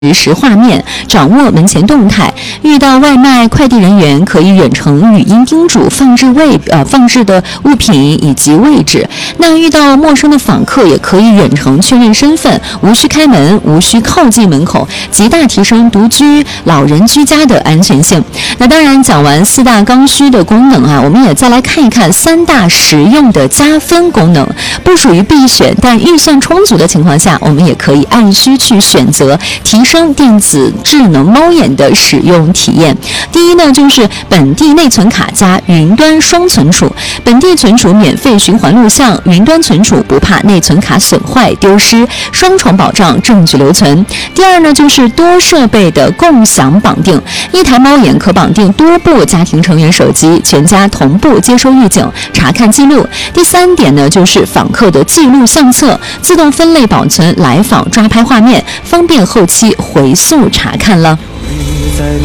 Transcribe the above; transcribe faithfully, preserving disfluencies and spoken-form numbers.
实时画面，掌握门前动态。遇到外卖快递人员，可以远程语音叮嘱放置位呃放置的物品以及位置。那遇到陌生的访客，也可以远程确认身份，无需开门，无需靠近门口，极大提升独居老人居家的安全性。那当然，讲完四大刚需的功能啊，我们也再来看一看三大实用的加分功能。不属于必选，但预算充足的情况下，我们也可以按需去选择，提升电子智能猫眼的使用体验。第一呢，就是本地内存卡加云端双存储，本地存储免费循环录像，云端存储不怕内存卡损坏丢失，双重保障证据留存。第二呢，就是多设备的共享绑定，一台猫眼可绑定多部家庭成员手机，全家同步接收预警，查看记录。第三点呢，就是访客的记录相册，自动分类保存来访抓拍画面，方便后期回溯查看了。